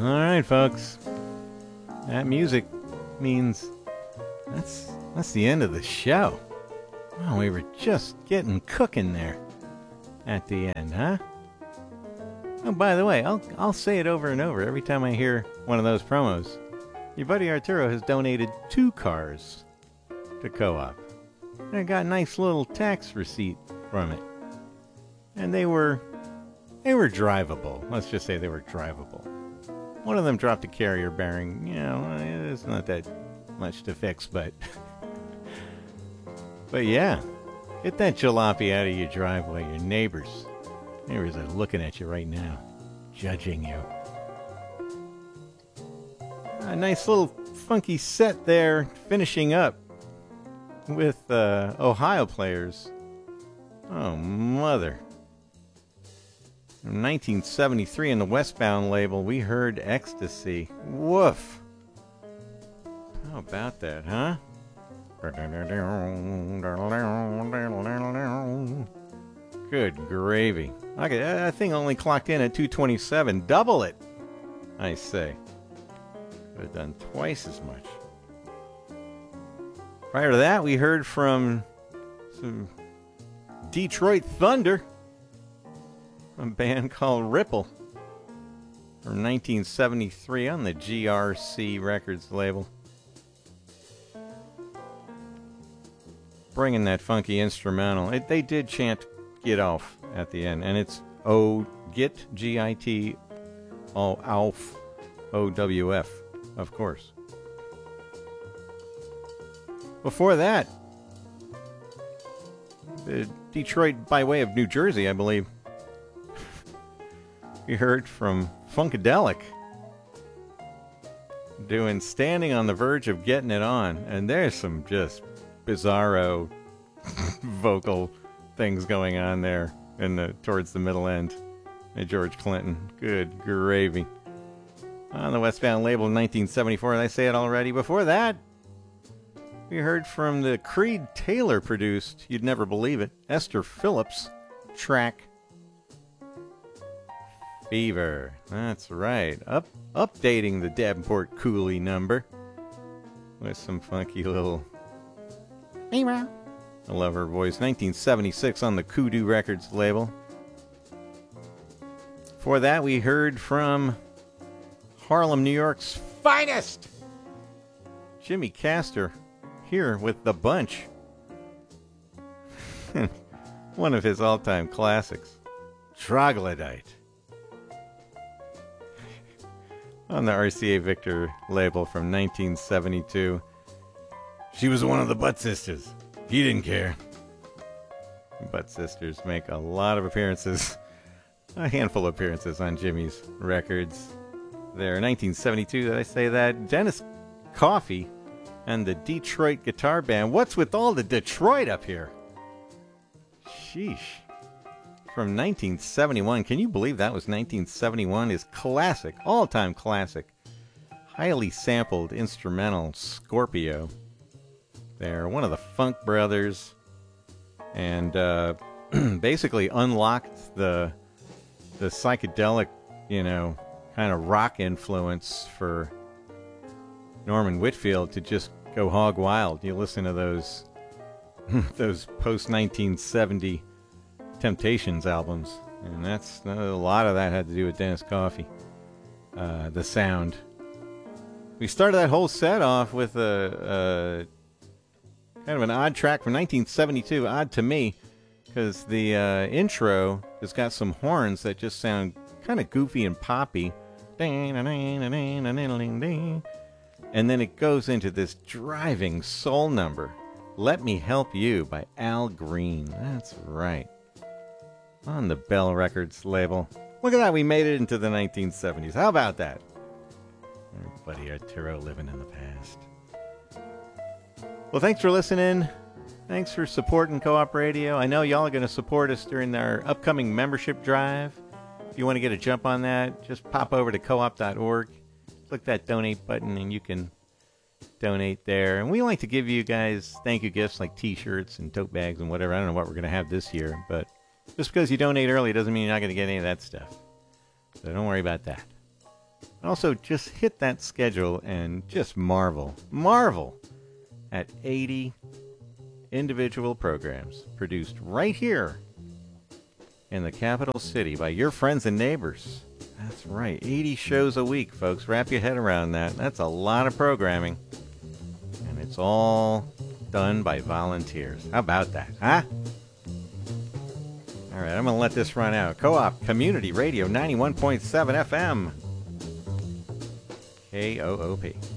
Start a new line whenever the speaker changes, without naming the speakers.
Alright, folks. That music means that's the end of the show. Oh, we were just getting cooking there at the end, huh? Oh, by the way, I'll say it over and over every time I hear one of those promos. Your buddy Arturo has donated 2 cars to Co-op. And I got a nice little tax receipt from it. And they were drivable. Let's just say they were drivable. One of them dropped a carrier bearing. You know, it's not that much to fix, but but yeah, get that jalopy out of your driveway. Your neighbors are looking at you right now, judging you. A nice little funky set there, finishing up with Ohio Players. Oh, mother. From 1973 in the Westbound label, we heard Ecstasy. Woof. How about that, huh? Good gravy. Okay, that thing only clocked in at 227. Double it, I say. Could have done twice as much. Prior to that, we heard from some Detroit Thunder, a band called Ripple, from 1973 on the GRC Records label. Bringing that funky instrumental. They did chant "Get Off" at the end, and it's Git, G-I-T, Alf, O-W-F, of course. Before that, Detroit by way of New Jersey, I believe. We heard from Funkadelic doing "Standing on the Verge of Getting It On," and there's some just bizarro vocal things going on there towards the middle end. Hey, George Clinton, good gravy. On the Westbound label in 1974, did I say it already? Before that, we heard from the Creed Taylor produced, you'd never believe it, Esther Phillips track Fever. That's right. Updating the Davenport Cooley number with some funky little Fever. I love her voice. 1976 on the Kudu Records label. Before that, we heard from Harlem, New York's finest, Jimmy Castor, here with The Bunch. One of his all-time classics, Troglodyte. On the RCA Victor label from 1972. She was one of the Butt Sisters. He didn't care. Butt Sisters make a lot of appearances, a handful of appearances on Jimmy's records. There, 1972, did I say that? Dennis Coffey and the Detroit Guitar Band. What's with all the Detroit up here? Sheesh. From 1971. Can you believe that was 1971? His classic, all-time classic, highly sampled instrumental, Scorpio. There, one of the Funk Brothers, and basically unlocked the psychedelic, kind of rock influence for Norman Whitfield to just go hog wild. You listen to those post-1970 Temptations albums, and that's a lot of that had to do with Dennis Coffey. The sound. We started that whole set off with a kind of an odd track from 1972, odd to me, because the intro has got some horns that just sound kind of goofy and poppy. And then it goes into this driving soul number, Let Me Help You by Al Green. That's right. On the Bell Records label. Look at that, we made it into the 1970s. How about that? Everybody Arturo living in the past. Well, thanks for listening. Thanks for supporting Co-op Radio. I know y'all are going to support us during our upcoming membership drive. If you want to get a jump on that, just pop over to coop.org. Click that donate button and you can donate there. And we like to give you guys thank you gifts like t-shirts and tote bags and whatever. I don't know what we're going to have this year, but just because you donate early doesn't mean you're not going to get any of that stuff. So don't worry about that. Also, just hit that schedule and just marvel at 80 individual programs produced right here in the capital city by your friends and neighbors. That's right, 80 shows a week, folks. Wrap your head around that. That's a lot of programming. And it's all done by volunteers. How about that, huh? All right, I'm going to let this run out. Co-op Community Radio 91.7 FM. KOOP.